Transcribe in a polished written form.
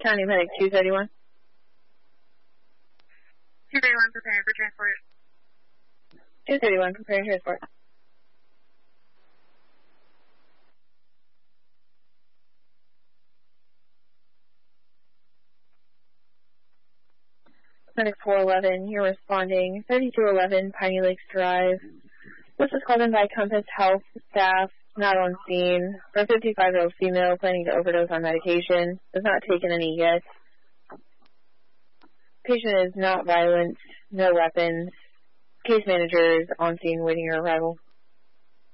County Medic 231. 231, preparing for transport. 231, preparing transport. Medic 411, you're responding 3211 Piney Lakes Drive. This is called in by Compass Health staff, not on scene, for a 55-year-old female planning to overdose on medication. Has not taken any yet. Patient is not violent, no weapons. Case manager is on scene waiting your arrival.